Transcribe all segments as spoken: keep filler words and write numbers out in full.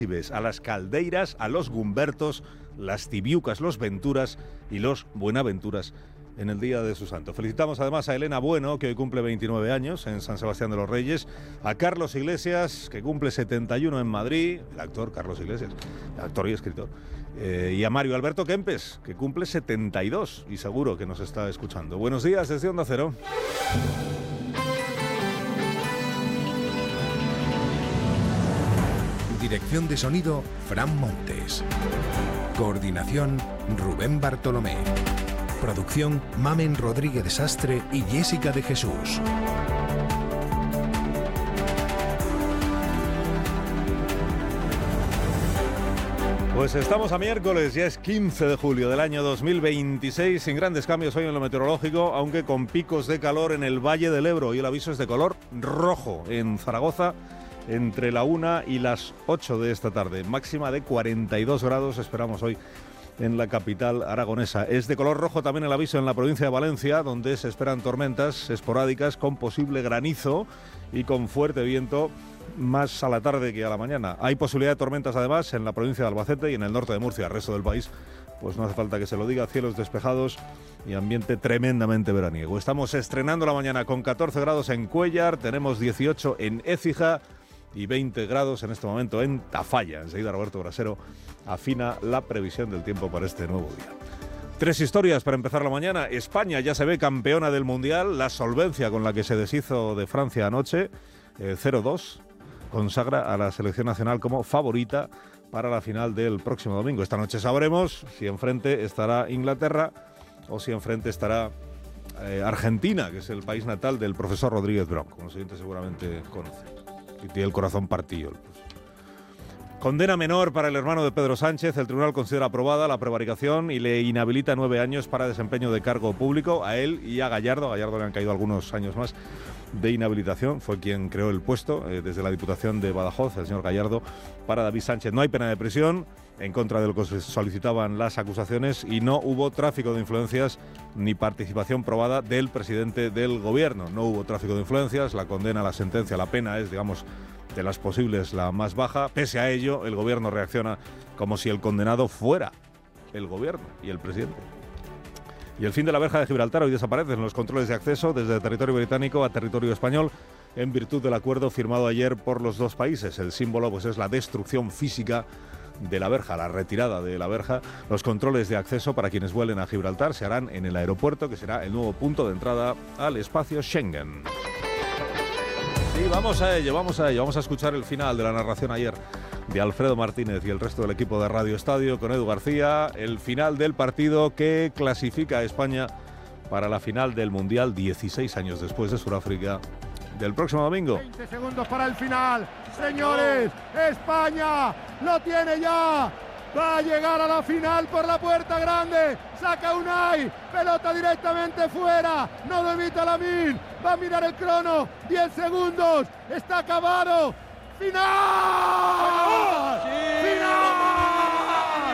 a las Caldeiras, a los Gumbertos, las Tibiucas, los Venturas y los Buenaventuras en el día de su santo. Felicitamos además a Elena Bueno, que hoy cumple veintinueve años en San Sebastián de los Reyes, a Carlos Iglesias, que cumple setenta y uno en Madrid, el actor Carlos Iglesias, actor y escritor, eh, y a Mario Alberto Kempes, que cumple setenta y dos y seguro que nos está escuchando. Buenos días desde Onda Cero. Dirección de sonido, Fran Montes. Coordinación, Rubén Bartolomé. Producción, Mamen Rodríguez Sastre y Jessica de Jesús. Pues estamos a miércoles, ya es quince de julio del año dos mil veintiséis, sin grandes cambios hoy en lo meteorológico, aunque con picos de calor en el Valle del Ebro, y el aviso es de color rojo en Zaragoza, entre la una y las ocho de esta tarde. Máxima de cuarenta y dos grados esperamos hoy en la capital aragonesa. Es de color rojo también el aviso en la provincia de Valencia, donde se esperan tormentas esporádicas con posible granizo y con fuerte viento más a la tarde que a la mañana. Hay posibilidad de tormentas además en la provincia de Albacete y en el norte de Murcia. El resto del país, pues no hace falta que se lo diga, cielos despejados y ambiente tremendamente veraniego. Estamos estrenando la mañana con catorce grados en Cuéllar, tenemos dieciocho en Écija y veinte grados en este momento en Tafalla. Enseguida Roberto Brasero afina la previsión del tiempo para este nuevo día. Tres historias para empezar la mañana. España ya se ve campeona del Mundial. La solvencia con la que se deshizo de Francia anoche, eh, cero dos, consagra a la selección nacional como favorita para la final del próximo domingo. Esta noche sabremos si enfrente estará Inglaterra o si enfrente estará eh, Argentina, que es el país natal del profesor Rodríguez Brown, como los oyentes seguramente conocen. Y tiene el corazón partido. Condena menor para el hermano de Pedro Sánchez. El tribunal considera aprobada la prevaricación y le inhabilita nueve años para desempeño de cargo público a él y a Gallardo. A Gallardo le han caído algunos años más de inhabilitación. Fue quien creó el puesto eh, desde la Diputación de Badajoz, el señor Gallardo, para David Sánchez. No hay pena de prisión en contra de lo que solicitaban las acusaciones y no hubo tráfico de influencias ni participación probada del presidente del gobierno. No hubo tráfico de influencias, la condena, la sentencia, la pena es, digamos, de las posibles la más baja. Pese a ello, el gobierno reacciona como si el condenado fuera el gobierno y el presidente. Y el fin de la verja de Gibraltar. Hoy desaparecen los controles de acceso desde territorio británico a territorio español en virtud del acuerdo firmado ayer por los dos países. El símbolo, pues, es la destrucción física de la verja, la retirada de la verja. Los controles de acceso para quienes vuelen a Gibraltar se harán en el aeropuerto, que será el nuevo punto de entrada al espacio Schengen. Sí, vamos a ello, vamos a ello. Vamos a escuchar el final de la narración ayer de Alfredo Martínez y el resto del equipo de Radio Estadio con Edu García. El final del partido que clasifica a España para la final del Mundial dieciséis años después de Sudáfrica del próximo domingo. veinte segundos para el final. Señores, España lo tiene ya. Va a llegar a la final por la puerta grande. Saca Unai. Pelota directamente fuera. No lo evita Lamine. Va a mirar el crono. diez segundos. Está acabado. ¡Final! ¡Sí! ¡Final!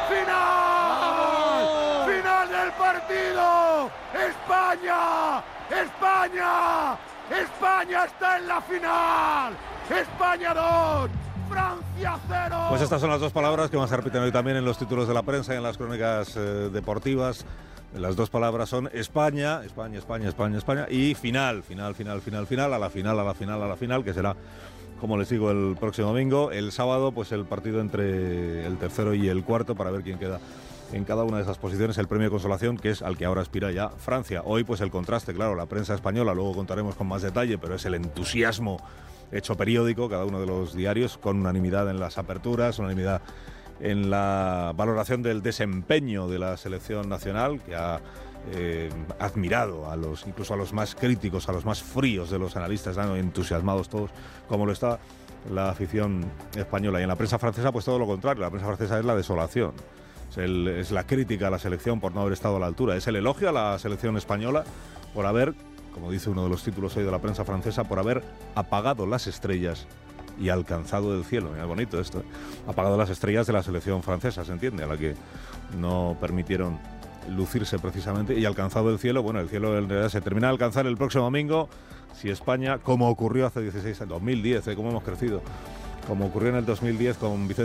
¡Final! ¡Final del partido! ¡España! ¡España! ¡España está en la final! ¡España dos! ¡Francia cero! Pues estas son las dos palabras que más se repiten hoy también en los títulos de la prensa y en las crónicas eh, deportivas. Las dos palabras son España, España, España, España, España y final, final, final, final, final, a la final, a la final, a la final, que será, como les digo, el próximo domingo. El sábado, pues el partido entre el tercero y el cuarto para ver quién queda en cada una de esas posiciones, el premio de consolación, que es al que ahora aspira ya Francia. Hoy, pues el contraste, claro, la prensa española, luego contaremos con más detalle, pero es el entusiasmo hecho periódico, cada uno de los diarios, con unanimidad en las aperturas, unanimidad en la valoración del desempeño de la selección nacional, que ha eh, admirado a los, incluso a los más críticos, a los más fríos de los analistas, están entusiasmados todos, como lo está la afición española. Y en la prensa francesa, pues todo lo contrario, la prensa francesa es la desolación. Es, el, es la crítica a la selección por no haber estado a la altura. Es el elogio a la selección española por haber, como dice uno de los títulos hoy de la prensa francesa, por haber apagado las estrellas y alcanzado el cielo. Mira, bonito esto, ¿eh? Apagado las estrellas de la selección francesa, ¿se entiende? A la que no permitieron lucirse precisamente, y alcanzado el cielo. Bueno, el cielo en realidad se termina de alcanzar el próximo domingo si España, como ocurrió hace dieciséis años, dos mil diez, ¿eh? Cómo hemos crecido, como ocurrió en el dos mil diez con Vicente